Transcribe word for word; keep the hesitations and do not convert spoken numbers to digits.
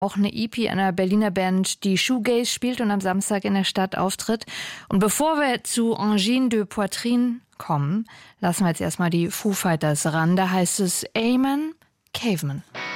auch eine E P einer Berliner Band, die Shoegaze spielt und am Samstag in der Stadt auftritt. Und bevor wir zu Angine de Poitrine kommen, lassen wir jetzt erstmal die Foo Fighters ran. Da heißt es Amen, Caveman.